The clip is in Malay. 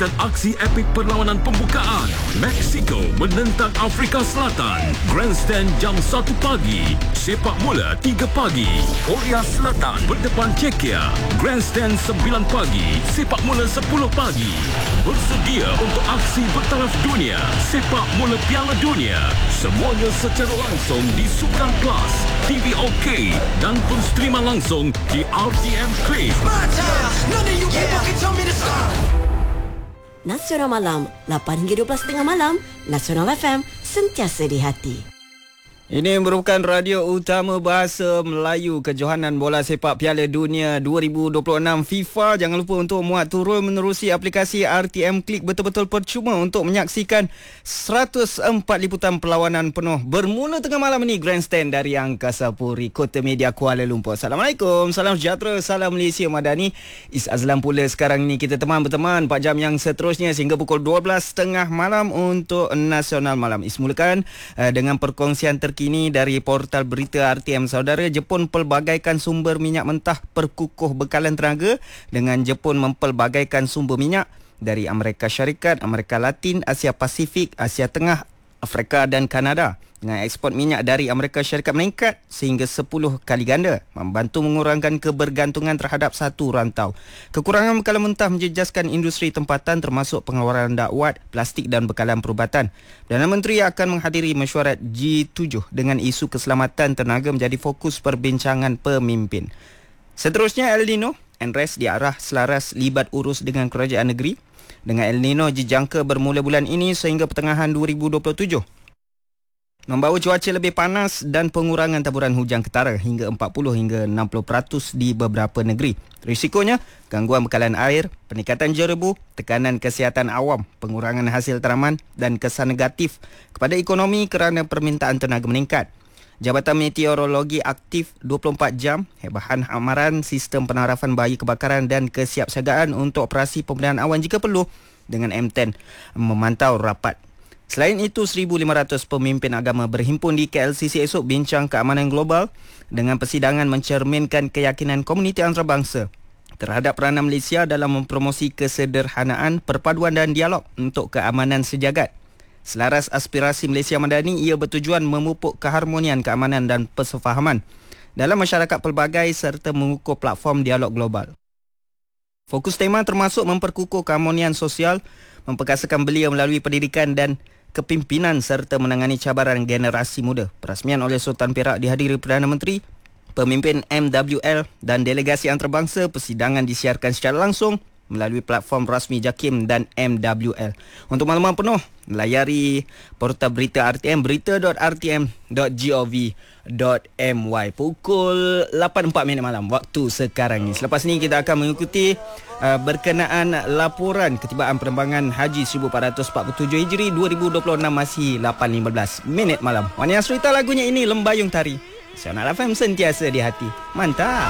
dan aksi epik perlawanan pembukaan Mexico menentang Afrika Selatan. Grandstand jam 1 pagi, sepak bola 3 pagi. Korea Selatan berdepan Czechia. Grandstand 9 pagi, sepak bola 10 pagi. Bersedia untuk aksi bertaraf dunia, sepak bola Piala Dunia. Semuanya secara langsung di Sukan Plus, TV OK dan pun streaman langsung di RTM Click. Nasional Malam, 8 hingga 12.30 malam. Nasional FM, sentiasa di hati. Ini merupakan radio utama bahasa Melayu kejohanan bola sepak Piala Dunia 2026 FIFA. Jangan lupa untuk muat turun menerusi aplikasi RTM Click. Betul-betul percuma untuk menyaksikan 104 liputan perlawanan penuh. Bermula tengah malam ini Grandstand dari Angkasa Puri, Kota Media Kuala Lumpur. Assalamualaikum, salam sejahtera, salam Malaysia Madani. Is Azlan pula sekarang ni kita berteman 4 jam yang seterusnya sehingga pukul 12.30 malam untuk Nasional Malam. Mulakan dengan perkongsian terkini dari portal berita RTM. Saudara, Jepun pelbagaikan sumber minyak mentah perkukuh bekalan tenaga dengan Jepun mempelbagaikan sumber minyak dari Amerika Syarikat, Amerika Latin, Asia Pasifik, Asia Tengah, Afrika dan Kanada. Dengan ekspor minyak dari Amerika Syarikat meningkat sehingga 10 kali ganda, membantu mengurangkan kebergantungan terhadap satu rantau. Kekurangan bekalan mentah menjejaskan industri tempatan termasuk pengeluaran dakwat, plastik dan bekalan perubatan. Perdana Menteri akan menghadiri mesyuarat G7 dengan isu keselamatan tenaga menjadi fokus perbincangan pemimpin. Seterusnya, El Nino, NRES diarah selaras libat urus dengan kerajaan negeri. Dengan El Nino dijangka bermula bulan ini sehingga pertengahan 2027. Membawa cuaca lebih panas dan pengurangan taburan hujan ketara hingga 40 hingga 60% di beberapa negeri. Risikonya, gangguan bekalan air, peningkatan jerebu, tekanan kesihatan awam, pengurangan hasil tanaman dan kesan negatif kepada ekonomi kerana permintaan tenaga meningkat. Jabatan Meteorologi aktif 24 jam, bahan amaran sistem penarafan bahaya kebakaran dan kesiapsiagaan untuk operasi pemberian awan jika perlu dengan M10 memantau rapat. Selain itu, 1,500 pemimpin agama berhimpun di KLCC esok bincang keamanan global dengan persidangan mencerminkan keyakinan komuniti antarabangsa terhadap peranan Malaysia dalam mempromosi kesederhanaan, perpaduan dan dialog untuk keamanan sejagat. Selaras aspirasi Malaysia Madani, ia bertujuan memupuk keharmonian, keamanan dan persefahaman dalam masyarakat pelbagai serta mengukuh platform dialog global. Fokus tema termasuk memperkukuh keharmonian sosial, memperkasakan belia melalui pendidikan dan kepimpinan serta menangani cabaran generasi muda. Perasmian oleh Sultan Perak dihadiri Perdana Menteri, pemimpin MWL dan delegasi antarabangsa. Persidangan disiarkan secara langsung melalui platform rasmi JAKIM dan MWL. Untuk makluman penuh, layari portal berita RTM, berita.rtm.gov.my. Pukul 8.04 malam waktu sekarang ni. Selepas ni kita akan mengikuti berkenaan laporan ketibaan penerbangan Haji 1447 Hijri 2026 masih 8.15 malam. Wani Asrita lagunya ini Lembayung Tari. Nasional FM sentiasa di hati. Mantap.